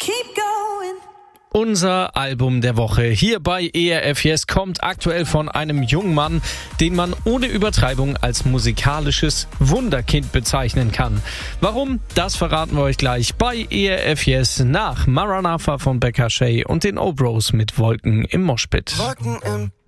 Unser Album der Woche hier bei ERF Yes kommt aktuell von einem jungen Mann, den man ohne Übertreibung als musikalisches Wunderkind bezeichnen kann. Warum? Das verraten wir euch gleich bei ERF Yes nach Maranatha von Becca Shea und den Obros mit Wolken im Moshpit. Wolken im